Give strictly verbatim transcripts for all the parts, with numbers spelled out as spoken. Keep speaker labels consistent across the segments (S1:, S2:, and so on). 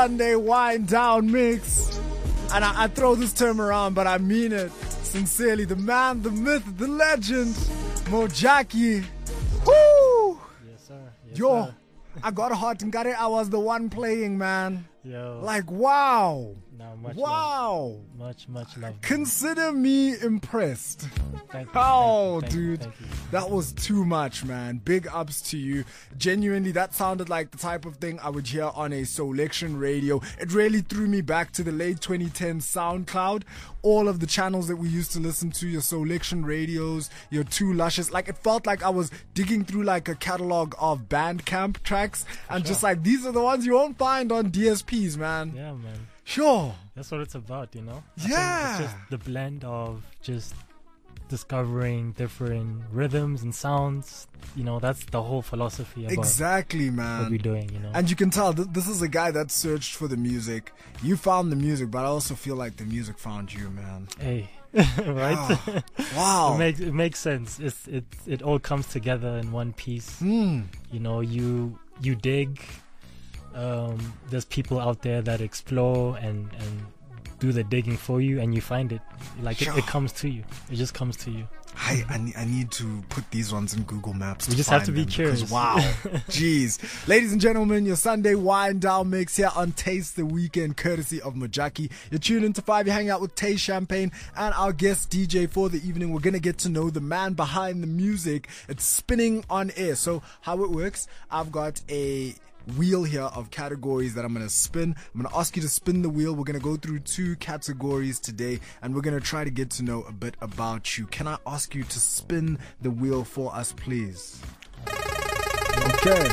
S1: Sunday wind down mix. And I, I throw this term around, but I mean it sincerely. The man, the myth, the legend, Mojaki. Woo!
S2: Yes, sir. Yes,
S1: Yo,
S2: sir.
S1: I got hot and got it. I was the one playing, man.
S2: Yo.
S1: Like, wow.
S2: No, much
S1: wow.
S2: Love. Much, much love.
S1: Consider me impressed.
S2: Thank you.
S1: Oh,
S2: thank you,
S1: dude.
S2: Thank you.
S1: That was too much, man. Big ups to you. Genuinely, that sounded like the type of thing I would hear on a Soulection radio. It really threw me back to the late twenty tens SoundCloud. All of the channels that we used to listen to, your Soulection radios, your Too Luscious. Like, it felt like I was digging through like a catalog of Bandcamp tracks. And
S2: sure.
S1: just like, these are the ones you won't find on D S Ps, man.
S2: Yeah, man.
S1: Sure.
S2: That's what it's about, you know? I
S1: Yeah.
S2: think it's just the blend of just discovering different rhythms and sounds. You know, that's the whole philosophy about
S1: Exactly, man.
S2: what we're doing, you know?
S1: And you can tell th- this is a guy that searched for the music. You found the music, but I also feel like the music found you, man.
S2: Hey. Right?
S1: Oh, wow.
S2: it makes it makes sense. It's it it all comes together in one piece.
S1: Mm.
S2: You know, you you dig. Um, there's people out there that explore and and do the digging for you, and you find it. Like it, it comes to you. It just comes to you.
S1: I, I, need, I need to put these ones in Google Maps.
S2: We
S1: to
S2: just have
S1: find
S2: to be
S1: them
S2: curious.
S1: because, wow. Jeez. Ladies and gentlemen, your Sunday wind down mix here on Taste the Weekend, courtesy of Mojaki. You're tuned into five. You're hanging out with Tay Champagne and our guest D J for the evening. We're going to get to know the man behind the music. It's spinning on air. So how it works, I've got a wheel here of categories that I'm going to spin. I'm going to ask you to spin the wheel. We're going to go through two categories today, and we're going to try to get to know a bit about you. Can I ask you to spin the wheel for us, please? Okay.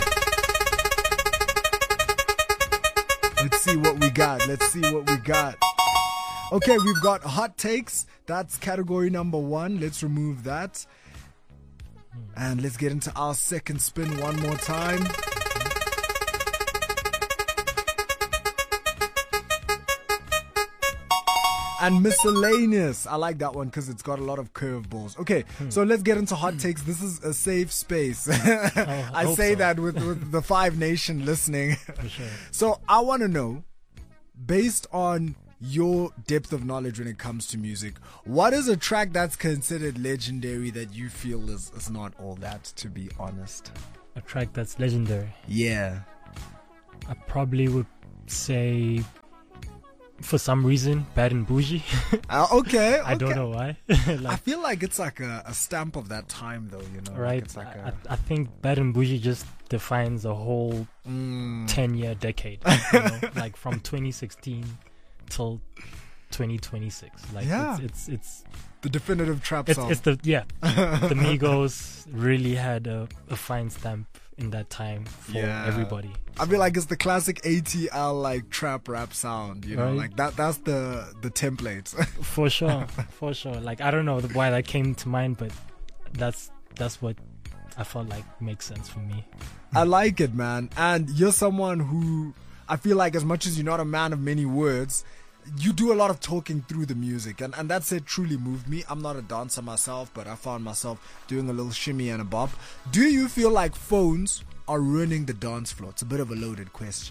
S1: Let's see what we got. Let's see what we got. Okay, we've got hot takes. That's category number one. Let's remove that. And let's get into our second spin one more time. And miscellaneous. I like that one because it's got a lot of curveballs. Okay, hmm. so let's get into hot takes. This is a safe space.
S2: oh,
S1: I,
S2: I
S1: say
S2: so.
S1: that with, with the Five Nation listening.
S2: For sure.
S1: So I want to know, based on your depth of knowledge when it comes to music, what is a track that's considered legendary that you feel is, is not all that, to be honest?
S2: A track that's legendary.
S1: Yeah.
S2: I probably would say, for some reason, Bad and Bougie.
S1: uh, okay, okay.
S2: I don't know why.
S1: like, I feel like it's like a, a stamp of that time, though, you know?
S2: Right.
S1: Like it's like
S2: I,
S1: a...
S2: I think Bad and Bougie just defines a whole
S1: mm.
S2: ten-year decade. You know? Like from twenty sixteen till twenty twenty-six. Like
S1: yeah.
S2: it's, it's it's
S1: the definitive trap
S2: it's,
S1: song.
S2: It's the yeah. The Migos really had a, a fine stamp in that time for
S1: yeah.
S2: everybody.
S1: I feel like it's the classic A T L like trap rap sound, you know,
S2: right?
S1: like that. That's the the template.
S2: For sure, for sure. Like I don't know why that came to mind, but that's that's what I felt like makes sense for me.
S1: I like it, man. And you're someone who I feel like, as much as you're not a man of many words, you do a lot of talking through the music, and, and that's it truly moved me. I'm not a dancer myself, but I found myself doing a little shimmy and a bop. Do you feel like phones are ruining the dance floor? It's a bit of a loaded question.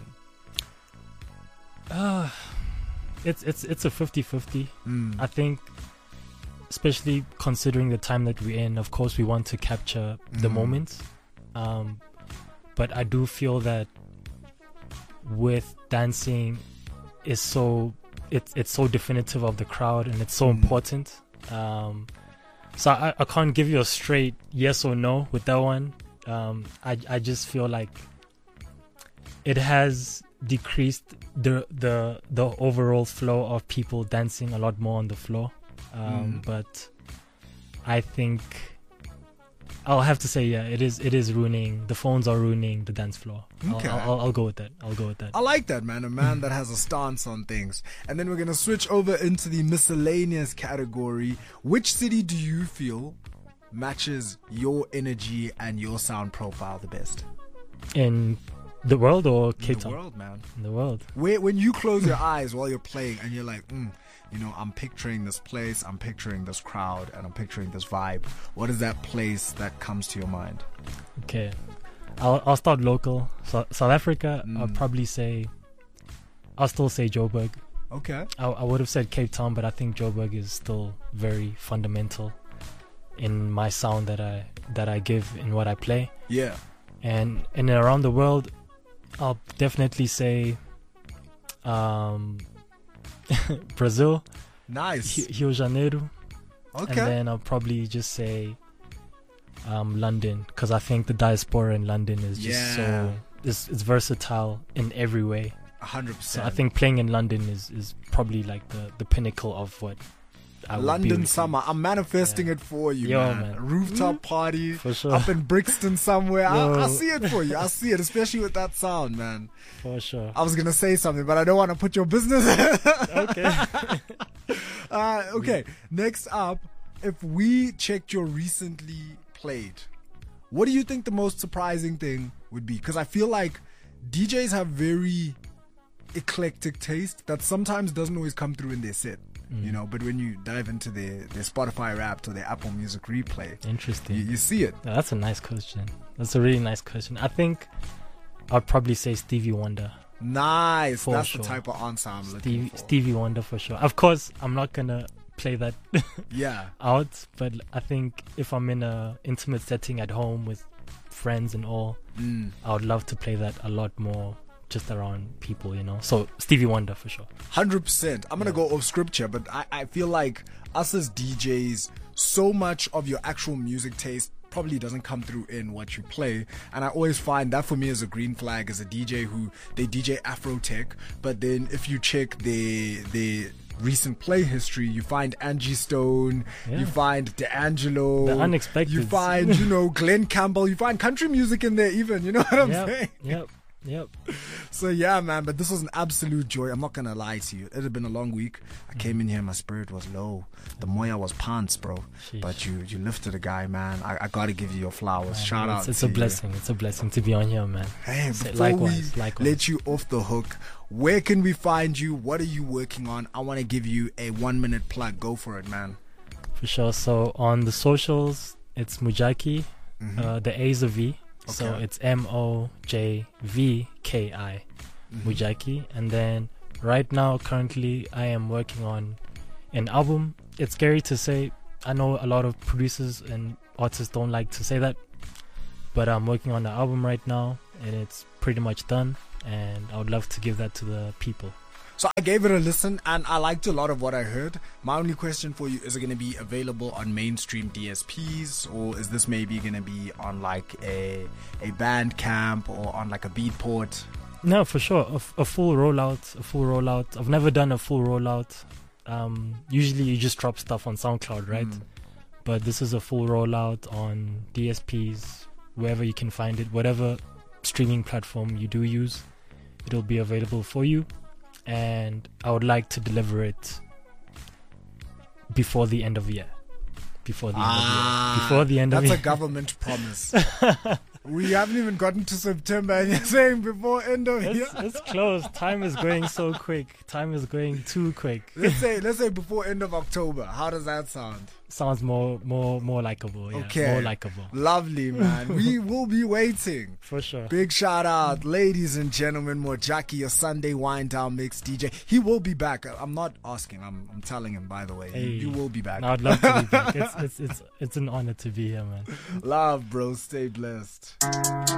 S2: Uh, it's it's it's a fifty-fifty.
S1: Mm.
S2: I think, especially considering the time that we're in, of course we want to capture the
S1: Mm.
S2: moments. Um, but I do feel that with dancing is so it's it's so definitive of the crowd, and it's so
S1: Mm.
S2: important. Um, so I, I can't give you a straight yes or no with that one. Um, I I just feel like it has decreased the the the overall flow of people dancing a lot more on the floor. Um,
S1: Mm.
S2: But I think I'll have to say, yeah, it is it is ruining, the phones are ruining the dance floor.
S1: Okay.
S2: I'll, I'll, I'll go with that. I'll go with that.
S1: I like that, man. A man that has a stance on things. And then we're going to switch over into the miscellaneous category. Which city do you feel matches your energy and your sound profile the best?
S2: In the world or Cape
S1: In the
S2: Town?
S1: world, man.
S2: In the world.
S1: Where, when you close your eyes while you're playing and you're like, mm, you know, I'm picturing this place, I'm picturing this crowd, and I'm picturing this vibe. What is that place that comes to your mind?
S2: Okay. I'll I'll start local. So, South Africa,
S1: Mm.
S2: I'll probably say I'll still say Joburg.
S1: Okay.
S2: I, I would have said Cape Town, but I think Joburg is still very fundamental in my sound that I that I give in what I play.
S1: Yeah.
S2: And and around the world, I'll definitely say um, Brazil,
S1: Nice.
S2: Rio de Janeiro,
S1: Okay.
S2: and then I'll probably just say um, London, because I think the diaspora in London is just
S1: Yeah.
S2: so it's, it's versatile in every way.
S1: one hundred
S2: So
S1: percent.
S2: I think playing in London is, is probably like the, the pinnacle of what I would be able
S1: London
S2: to-
S1: summer. I'm manifesting
S2: Yeah.
S1: it for you,
S2: Yo,
S1: man.
S2: man.
S1: Rooftop party
S2: For sure.
S1: up in Brixton somewhere. I, I
S2: Yo.
S1: see it for you. I see it, especially with that sound, man.
S2: For sure.
S1: I was gonna say something, but I don't want to put your business.
S2: Okay.
S1: uh, okay. Next up, if we checked your recently played, what do you think the most surprising thing would be? Because I feel like D Js have very eclectic taste that sometimes doesn't always come through in their set. You know, but when you dive into their, their Spotify Wrapped or their Apple Music replay,
S2: Interesting.
S1: you, you see it.
S2: Yeah, that's a nice question. That's a really nice question. I think I'd probably say Stevie Wonder.
S1: Nice.
S2: For
S1: That's
S2: sure.
S1: the type of answer I'm looking
S2: Stevie,
S1: for.
S2: Stevie Wonder for sure. Of course, I'm not gonna play that
S1: Yeah.
S2: out, but I think if I'm in a intimate setting at home with friends and all,
S1: Mm.
S2: I would love to play that a lot more just around people, you know. So Stevie Wonder for sure.
S1: one hundred percent. I'm going to go off scripture, but I, I feel like us as D Js, so much of your actual music taste probably doesn't come through in what you play. And I always find that for me is a green flag as a D J who they D J Afro tech. But then if you check their, their recent play history, you find Angie Stone,
S2: Yeah.
S1: you find D'Angelo,
S2: The unexpected.
S1: you find, you know, Glenn Campbell, you find country music in there even, you know what I'm
S2: Yep,
S1: saying?
S2: yep, yep.
S1: So yeah, man, but this was an absolute joy. I'm not gonna lie to you. It had been a long week. I came in here, my spirit was low. The moya was pants, bro.
S2: Sheesh.
S1: But you you lifted a guy, man. I, I gotta give you your flowers. Shout
S2: it's,
S1: out
S2: It's
S1: to
S2: a blessing. It's a blessing to be on here, man.
S1: you. Hey,
S2: Say-
S1: before
S2: likewise,
S1: we
S2: likewise.
S1: let you off the hook, where can we find you? What are you working on? I want to give you a one minute plug. Go for it, man.
S2: For sure. So on the socials, it's Mojaki.
S1: Mhm.
S2: Uh, the A is a V. So
S1: Okay.
S2: it's M O J V K I.
S1: Mm-hmm.
S2: Mujaki. And then right now, currently, I am working on an album. It's scary to say. I know a lot of producers and artists don't like to say that, but I'm working on the album right now, and it's pretty much done. And I would love to give that to the people.
S1: So I gave it a listen and I liked a lot of what I heard. My only question for you, is it going to be available on mainstream D S Ps, or is this maybe going to be on like a a Bandcamp or on like a Beatport?
S2: No, for sure. A, f- a full rollout. A full rollout. I've never done a full rollout. Um, usually you just drop stuff on SoundCloud, right?
S1: Mm.
S2: But this is a full rollout on D S Ps, wherever you can find it, whatever streaming platform you do use, it'll be available for you. And I would like to deliver it before the end of the year. Before the end of the year. Before the end of
S1: That's
S2: the
S1: a
S2: year.
S1: government promise. We haven't even gotten to September and you're saying before end of year.
S2: It's, it's close. Time is going so quick. Time is going too quick.
S1: Let's say let's say before end of October. How does that sound?
S2: Sounds more more more likable. Yeah,
S1: Okay.
S2: more likable.
S1: Lovely, man. We will be waiting.
S2: For sure.
S1: Big shout out, ladies and gentlemen, Mojaki, your Sunday wind down mix D J. He will be back. I'm not asking. I'm I'm telling him. By the way,
S2: Hey.
S1: you, you will be back.
S2: No, I'd love to be back. It's, it's it's it's an honor to be here, man.
S1: Love, bro. Stay blessed.